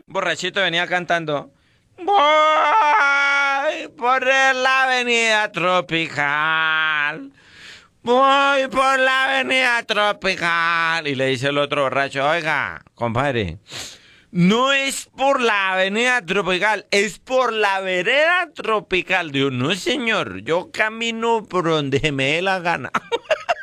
borrachito venía cantando. Voy por la avenida tropical. Voy por la avenida tropical. Y le dice el otro borracho, oiga, compadre, no es por la avenida tropical, es por la vereda tropical. Digo, no señor, yo camino por donde me dé la gana.